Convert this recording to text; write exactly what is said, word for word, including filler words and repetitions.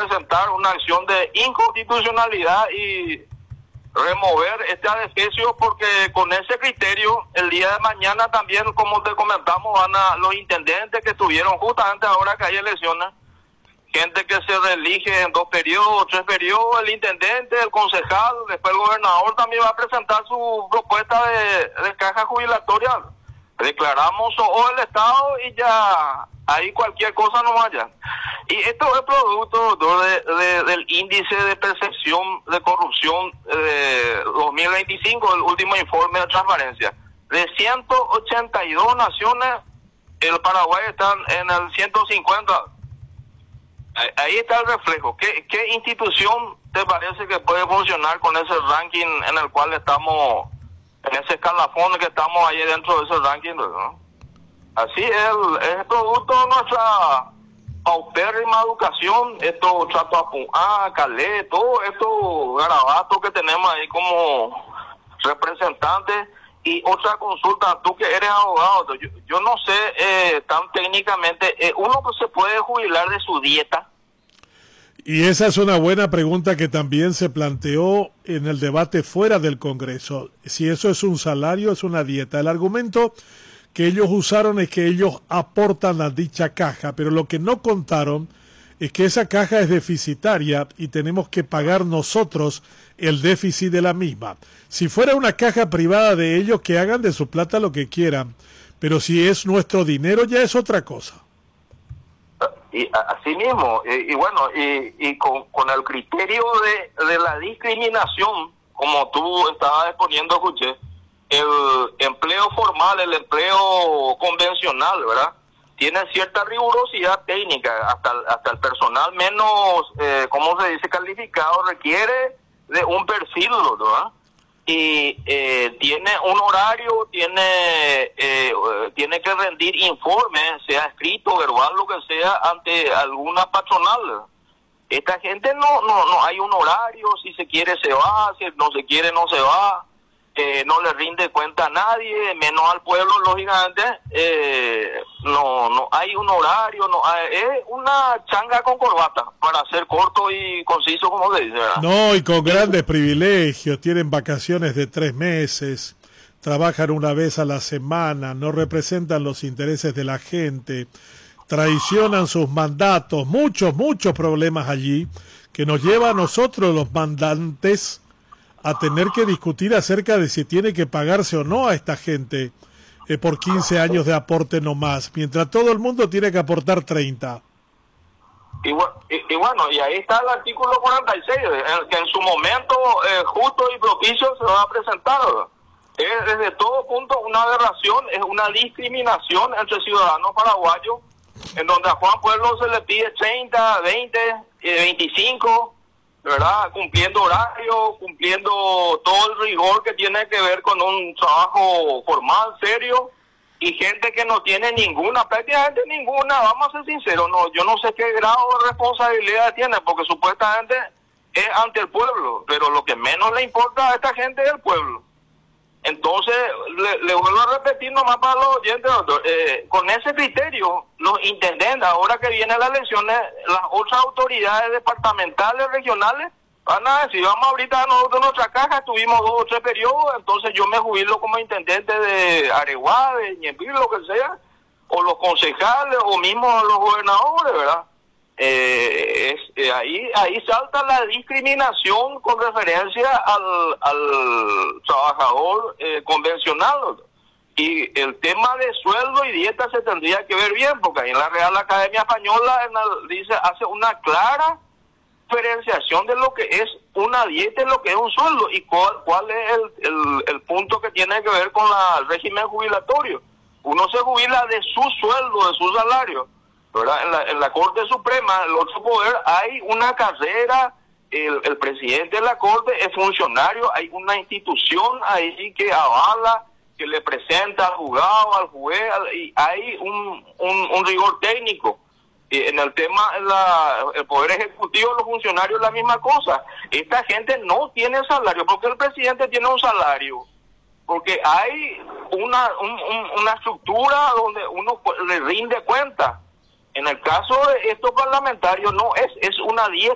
presentar una acción de inconstitucionalidad y remover este adefesio, porque con ese criterio el día de mañana también, como te comentamos, van a los intendentes que estuvieron justamente ahora que hay elecciones, gente que se reelige en dos periodos, tres periodos, el intendente, el concejal, después el gobernador también va a presentar su propuesta de, de caja jubilatoria. Declaramos o el Estado y ya ahí cualquier cosa no vaya. Y esto es producto de, de, del índice de percepción de corrupción de dos mil veinticinco, el último informe de transparencia. De ciento ochenta y dos naciones, el Paraguay está en el ciento cincuenta. Ahí está el reflejo. ¿Qué, qué institución te parece que puede funcionar con ese ranking en el cual estamos, en ese escalafón que estamos ahí dentro de ese ranking, ¿no? Así es, el, es producto de nuestra paupérrima educación, esto trato a Puá, Calé, todo esto garabatos que tenemos ahí como representantes. Y otra consulta, tú que eres abogado, yo, yo no sé eh, tan técnicamente, eh, ¿uno se puede jubilar de su dieta? Y esa es una buena pregunta que también se planteó en el debate fuera del Congreso. Si eso es un salario, es una dieta. El argumento que ellos usaron es que ellos aportan a dicha caja, pero lo que no contaron es que esa caja es deficitaria y tenemos que pagar nosotros el déficit de la misma. Si fuera una caja privada de ellos, que hagan de su plata lo que quieran, pero si es nuestro dinero ya es otra cosa. Y así mismo, y, y bueno, y, y con, con el criterio de, de la discriminación, como tú estabas exponiendo, escuché, el empleo formal, el empleo convencional, ¿verdad?, tiene cierta rigurosidad técnica, hasta, hasta el personal menos, eh, ¿cómo se dice?, calificado, requiere de un perfil, ¿verdad? Y eh, tiene un horario, tiene eh, tiene que rendir informes, sea escrito, verbal, lo que sea, ante alguna patronal. Esta gente no, no, no hay un horario, si se quiere se va, si no se quiere no se va. Eh, no le rinde cuenta a nadie, menos al pueblo, lógicamente. eh, no no hay un horario, no hay, es una changa con corbata, para ser corto y conciso, como se dice, ¿verdad? No, y con grandes privilegios, tienen vacaciones de tres meses, trabajan una vez a la semana, no representan los intereses de la gente, traicionan sus mandatos, muchos, muchos problemas allí, que nos lleva a nosotros los mandantes a tener que discutir acerca de si tiene que pagarse o no a esta gente eh, por quince años de aporte no más, mientras todo el mundo tiene que aportar treinta. Y, y, y bueno, y ahí está el artículo cuarenta y seis, en, que en su momento eh, justo y propicio se va a presentar. Es desde todo punto una aberración, es una discriminación entre ciudadanos paraguayos, en donde a Juan Pueblo se le pide treinta, veinte, veinticinco, ¿verdad?, cumpliendo horario, cumpliendo todo el rigor que tiene que ver con un trabajo formal, serio, y gente que no tiene ninguna, prácticamente ninguna, vamos a ser sinceros, no, yo no sé qué grado de responsabilidad tiene, porque supuestamente es ante el pueblo, pero lo que menos le importa a esta gente es el pueblo. Entonces, le, le vuelvo a repetir nomás para los oyentes, doctor, eh, con ese criterio, los intendentes, ahora que vienen las elecciones, las otras autoridades departamentales, regionales, van a decir, vamos ahorita nosotros en nuestra caja, tuvimos dos o tres periodos, entonces yo me jubilo como intendente de Areguá, de Ñembil, lo que sea, o los concejales, o mismo los gobernadores, ¿verdad? Eh, es, eh, ahí ahí salta la discriminación con referencia al, al trabajador eh, convencional, y el tema de sueldo y dieta se tendría que ver bien, porque ahí en la Real Academia Española en el, dice hace una clara diferenciación de lo que es una dieta y lo que es un sueldo, y cuál, cuál es el, el, el punto que tiene que ver con la, el régimen jubilatorio. Uno se jubila de su sueldo, de su salario, ¿verdad? En la, en la Corte Suprema, el otro poder, hay una carrera, el, el presidente de la Corte es funcionario, hay una institución ahí que avala, que le presenta al juzgado, al juez, al, y hay un, un, un rigor técnico. Y en el tema, la, el Poder Ejecutivo, los funcionarios, la misma cosa. Esta gente no tiene salario, porque el presidente tiene un salario, porque hay una, un, un, una estructura donde uno le rinde cuenta. En el caso de estos parlamentarios no es, es una dieta.